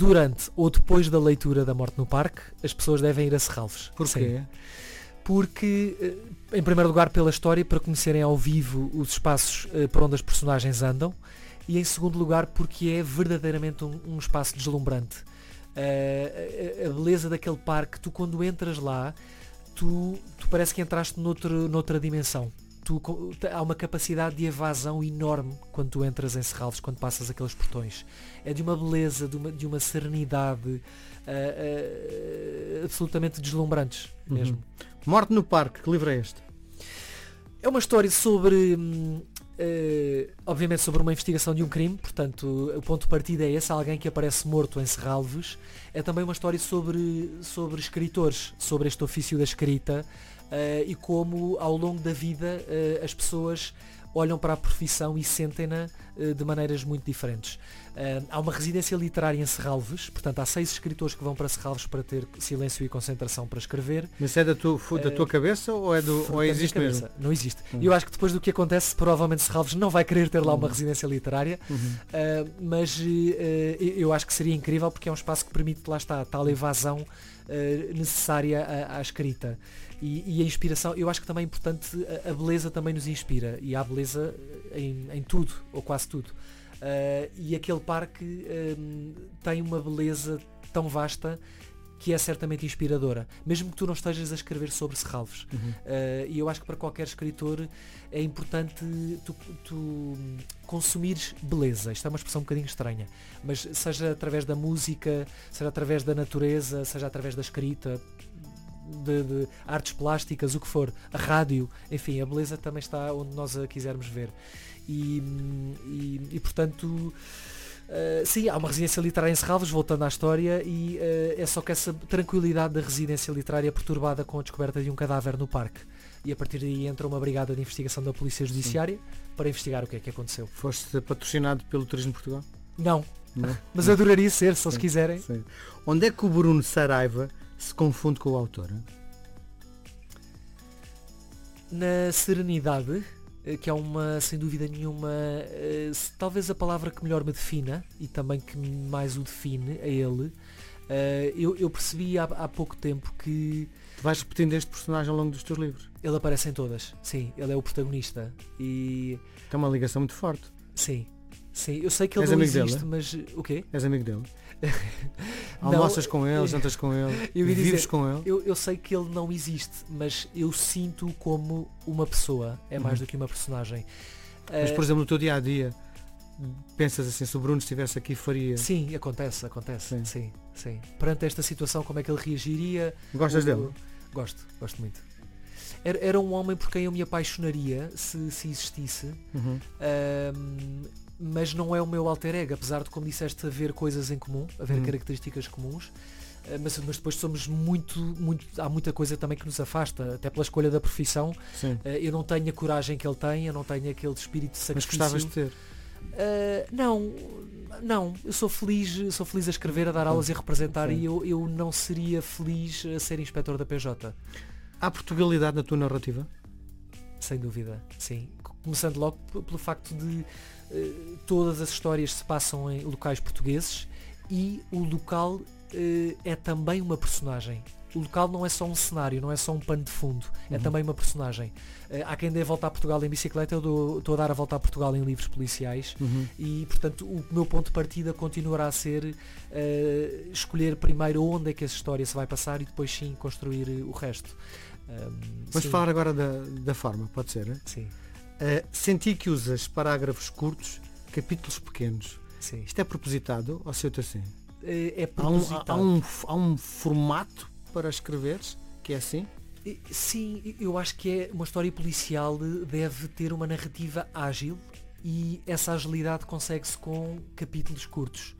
durante ou depois da leitura da Morte no Parque, as pessoas devem ir a Serralves. Porquê? Sim. Porque, em primeiro lugar, pela história, para conhecerem ao vivo os espaços por onde as personagens andam, e em segundo lugar, porque é verdadeiramente um espaço deslumbrante. A beleza daquele parque, tu quando entras lá, tu parece que entraste noutra dimensão. Há uma capacidade de evasão enorme quando tu entras em Serralves, quando passas aqueles portões. É de uma beleza, de uma serenidade absolutamente deslumbrantes mesmo. Morte no Parque, que livro é este? É uma história sobre obviamente sobre uma investigação de um crime, portanto o ponto de partida é esse, alguém que aparece morto em Serralves. É também uma história sobre escritores, sobre este ofício da escrita, e como ao longo da vida as pessoas olham para a profissão e sentem-na de maneiras muito diferentes. Há uma residência literária em Serralves, portanto há 6 escritores que vão para Serralves para ter silêncio e concentração para escrever. Mas é da tua cabeça ou existe mesmo? Não existe. E eu acho que depois do que acontece, provavelmente Serralves não vai querer ter lá uma residência literária, mas eu acho que seria incrível, porque é um espaço que permite, lá está, a tal evasão necessária à escrita. E a inspiração, eu acho que também é importante, a beleza também nos inspira, e há beleza em tudo, ou quase tudo. E aquele parque tem uma beleza tão vasta que é certamente inspiradora, mesmo que tu não estejas a escrever sobre Serralves. E eu acho que para qualquer escritor é importante tu consumires beleza. Isto é uma expressão um bocadinho estranha, mas seja através da música, seja através da natureza, seja através da escrita, de artes plásticas, o que for, a rádio, enfim, a beleza também está onde nós a quisermos ver. E portanto, sim, há uma residência literária em Serralves, voltando à história, e é só que essa tranquilidade da residência literária é perturbada com a descoberta de um cadáver no parque. E a partir daí entra uma brigada de investigação da Polícia Judiciária para investigar o que é que aconteceu. Foste patrocinado pelo Turismo de Portugal? Não. Mas adoraria ser, se eles quiserem. Sim. Onde é que o Bruno Saraiva se confunde com o autor? Na serenidade, que é uma, sem dúvida nenhuma, talvez a palavra que melhor me defina e também que mais o define a ele. Eu percebi há pouco tempo que tu vais repetindo este personagem ao longo dos teus livros. Ele aparece em todas, sim, ele é o protagonista e tem uma ligação muito forte. Sim, eu sei que ele não existe, dele? Mas o quê? És amigo dele? Almoças com ele, jantas com ele, vives com ele? Eu sei que ele não existe, mas eu sinto como uma pessoa, é mais do que uma personagem. Mas por exemplo, no teu dia a dia, pensas assim, se o Bruno estivesse aqui faria? Sim, acontece, sim. Perante esta situação, como é que ele reagiria? Gostas dele? Gosto muito. Era um homem por quem eu me apaixonaria se existisse. Mas não é o meu alter ego, apesar de, como disseste, haver coisas em comum, haver características comuns, mas depois somos há muita coisa também que nos afasta, até pela escolha da profissão. Eu não tenho a coragem que ele tem, eu não tenho aquele espírito de sacrifício. Mas gostavas de ter? Não, eu sou feliz a escrever, a dar aulas e a representar, e eu não seria feliz a ser inspetor da PJ. Há Portugalidade na tua narrativa? Sem dúvida, sim. Começando logo pelo facto de todas as histórias se passam em locais portugueses, e o local é também uma personagem. O local não é só um cenário, não é só um pano de fundo, é também uma personagem. Há quem dê volta a Portugal em bicicleta, eu estou a dar a volta a Portugal em livros policiais, e portanto o meu ponto de partida continuará a ser escolher primeiro onde é que essa história se vai passar e depois sim construir o resto. Vamos falar agora da forma, pode ser? Sim. Senti que usas parágrafos curtos, capítulos pequenos. Sim. Isto é propositado ou seu assim? É propositado. Há um formato para escreveres que é assim? Sim, eu acho que é uma história policial, deve ter uma narrativa ágil, e essa agilidade consegue-se com capítulos curtos.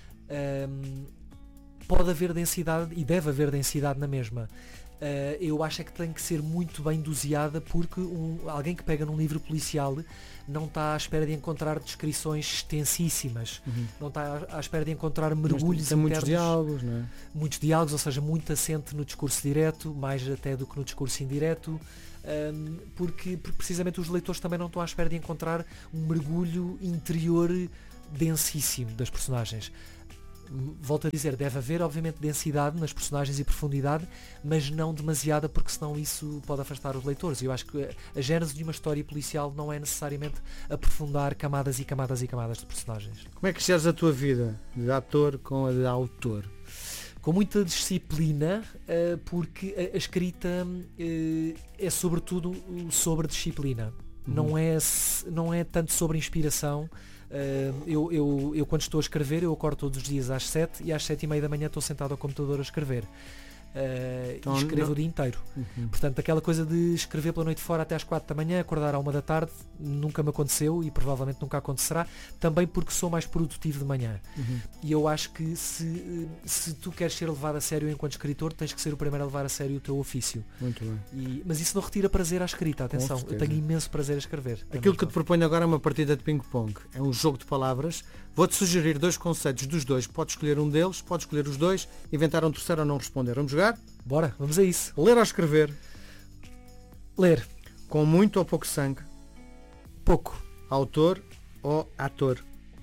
Pode haver densidade e deve haver densidade na mesma. Eu acho é que tem que ser muito bem doseada, porque alguém que pega num livro policial não está à espera de encontrar descrições extensíssimas, não está à espera de encontrar mergulhos internos. Muitos diálogos, não é? Muitos diálogos, ou seja, muito assente no discurso direto, mais até do que no discurso indireto, porque precisamente os leitores também não estão à espera de encontrar um mergulho interior densíssimo das personagens. Volto a dizer, deve haver obviamente densidade nas personagens e profundidade, mas não demasiada, porque senão isso pode afastar os leitores. Eu acho que a gênese de uma história policial não é necessariamente aprofundar camadas e camadas e camadas de personagens. Como é que geres a tua vida de ator com a de autor? Com muita disciplina, porque a escrita é sobretudo sobre disciplina. Não é tanto sobre inspiração. Eu quando estou a escrever, eu acordo todos os dias às 7 e às 7:30 da manhã estou sentado ao computador a escrever. Então, e escrevo o dia inteiro. Portanto, aquela coisa de escrever pela noite fora até às 4 da manhã, acordar à 1 da tarde, nunca me aconteceu e provavelmente nunca acontecerá, também porque sou mais produtivo de manhã. E eu acho que se tu queres ser levado a sério enquanto escritor, tens que ser o primeiro a levar a sério o teu ofício. Muito bem. Mas isso não retira prazer à escrita, atenção, eu tenho imenso prazer a escrever. Aquilo que te proponho agora é uma partida de ping-pong. É um jogo de palavras. Vou-te sugerir 2 conceitos dos 2. Podes escolher um deles, podes escolher os 2, inventar um terceiro ou não responder. Vamos jogar? Bora, vamos a isso. Ler ou escrever? Ler. Com muito ou pouco sangue? Pouco. Autor ou ator?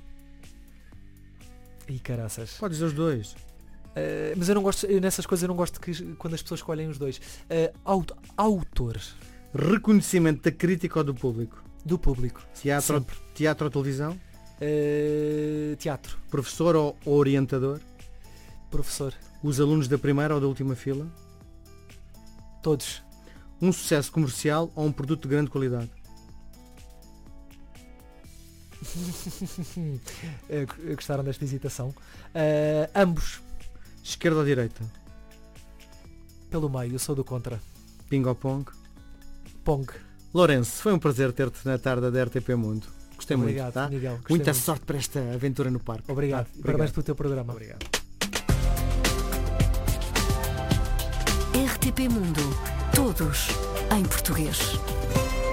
E caraças. Podes dizer os 2. Mas eu não gosto, nessas coisas eu não gosto quando as pessoas escolhem os 2. Autor. Reconhecimento da crítica ou do público? Do público. Teatro ou televisão? Teatro. Professor ou orientador? Professor. Os alunos da primeira ou da última fila? Todos. Um sucesso comercial ou um produto de grande qualidade? Gostaram desta hesitação? Ambos. Esquerda ou direita? Pelo meio, eu sou do contra. Ping ou pong? Pong. Lourenço, foi um prazer ter-te na tarde da RTP Mundo. Gostei Obrigado, muito, tá? Miguel. Muita sorte para esta aventura no parque. Obrigado. Obrigado. Parabéns pelo teu programa. Obrigado. RTP Mundo. Todos em português.